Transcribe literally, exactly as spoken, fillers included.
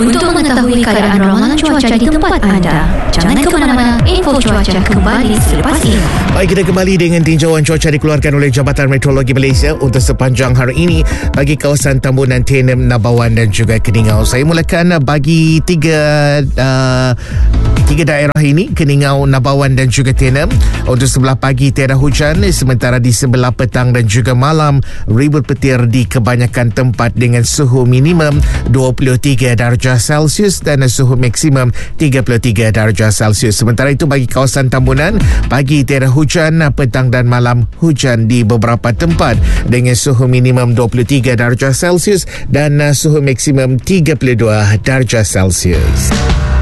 Untuk mengetahui keadaan ramalan cuaca di tempat anda, jangan ke mana-mana. Info cuaca kembali selepas ini. Baik, kita kembali dengan tinjauan cuaca dikeluarkan oleh Jabatan Meteorologi Malaysia untuk sepanjang hari ini bagi kawasan Tambunan, Tenem, Nabawan dan juga Keningau. Saya mulakan bagi tiga uh, tiga daerah ini, Keningau, Nabawan dan juga Tenem. Untuk sebelah pagi tiada hujan, sementara di sebelah petang dan juga malam ribut petir di kebanyakan tempat dengan suhu minimum dua puluh tiga darjah Celsius dan suhu maksimum tiga puluh tiga darjah Celsius. Sementara itu bagi kawasan Tambunan, pagi tiada hujan, petang dan malam hujan di beberapa tempat dengan suhu minimum dua puluh tiga darjah Celsius dan suhu maksimum tiga puluh dua darjah Celsius.